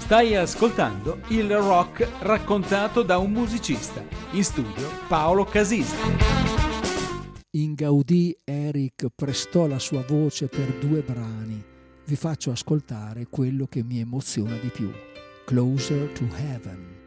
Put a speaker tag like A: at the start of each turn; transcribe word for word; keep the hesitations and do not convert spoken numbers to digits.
A: Stai ascoltando il rock raccontato da un musicista. In studio Paolo Casisa.
B: In Gaudì Eric prestò la sua voce per due brani. Vi faccio ascoltare quello che mi emoziona di più, Closer to Heaven.